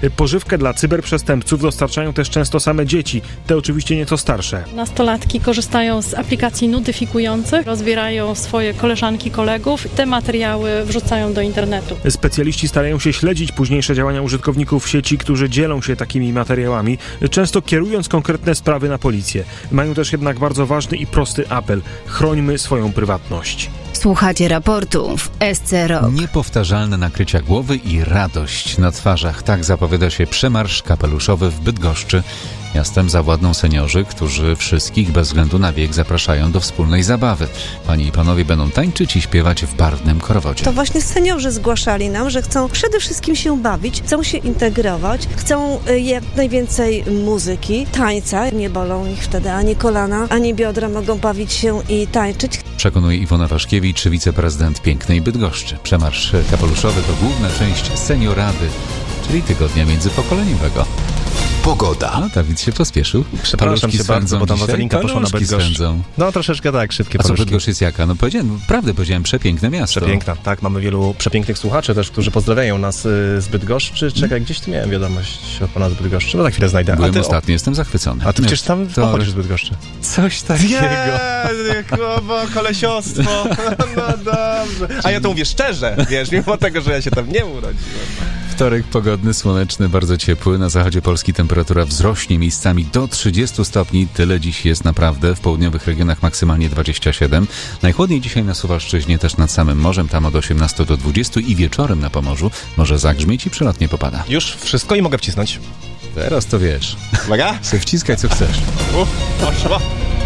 Pożywkę dla cyberprzestępców dostarczają też często same dzieci, te oczywiście nieco starsze. Nastolatki korzystają z aplikacji nudyfikujących, rozbierają swoje koleżanki, kolegów, te materiały wrzucają do internetu. Specjaliści starają się śledzić późniejsze działania użytkowników sieci, którzy dzielą się takimi materiałami, często kierując konkretne sprawy na policję. Mają też jednak bardzo ważny i prosty apel: chrońmy swoją prywatność. Słuchacie raportu w SC Rock. Niepowtarzalne nakrycia głowy i radość na twarzach. Tak zapowiada się przemarsz kapeluszowy w Bydgoszczy. Miastem zawładną seniorzy, którzy wszystkich bez względu na wiek zapraszają do wspólnej zabawy. Panie i panowie będą tańczyć i śpiewać w barwnym chorowodzie. To właśnie seniorzy zgłaszali nam, że chcą przede wszystkim się bawić, chcą się integrować, chcą jak najwięcej muzyki, tańca. Nie bolą ich wtedy ani kolana, ani biodra, mogą bawić się i tańczyć. Przekonuje Iwona Waszkiewicz, wiceprezydent pięknej Bydgoszczy. Przemarsz kapeluszowy to główna część seniorady, czyli tygodnia międzypokoleniowego. Pogoda. No, Dawid się pospieszył. Przepraszam się bardzo, bo tam wazelinka poszła na Bydgoszcz. No troszeczkę tak, szybkie paluszki. A co Bydgoszcz jest jaka? No powiedziałem, przepiękne miasto. Przepiękna, tak. Mamy wielu przepięknych słuchaczy też, którzy pozdrawiają nas z Bydgoszczy. Czekaj, gdzieś tu miałem wiadomość od pana z Bydgoszczy. No za chwilę znajdę. Byłem ostatnio, jestem zachwycony. A ty przecież tam pochodzisz z Bydgoszczy. Coś takiego. Kolesiostwo. No dobrze. A ja to mówię szczerze, wiesz, mimo tego, że ja się tam nie urodziłem. Wtorek pogodny, słoneczny, bardzo ciepły. Na zachodzie Polski temperatura wzrośnie miejscami do 30 stopni. Tyle dziś jest naprawdę. W południowych regionach maksymalnie 27. Najchłodniej dzisiaj na Suwalszczyźnie, też nad samym morzem, tam od 18 do 20 i wieczorem na Pomorzu może zagrzmieć i przelotnie popada. Już wszystko i mogę wcisnąć. Teraz to wiesz. Uwaga. Chcę wciskać co chcesz. Poszło.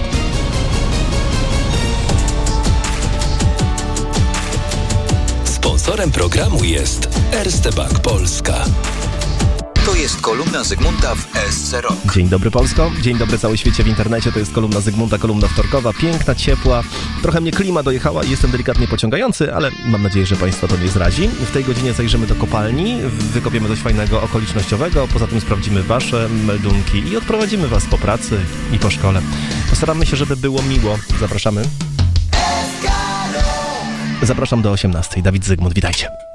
Sponsorem programu jest Erste Bank Polska. To jest kolumna Zygmunta w SC Rock. Dzień dobry Polsko, dzień dobry cały świecie w internecie, to jest kolumna Zygmunta, kolumna wtorkowa, piękna, ciepła, trochę mnie klima dojechała i jestem delikatnie pociągający, ale mam nadzieję, że Państwa to nie zradzi. W tej godzinie zajrzymy do kopalni, wykopiemy coś fajnego okolicznościowego, poza tym sprawdzimy Wasze meldunki i odprowadzimy Was po pracy i po szkole. Postaramy się, żeby było miło. Zapraszamy. Zapraszam do 18. Dawid Zygmunt, witajcie.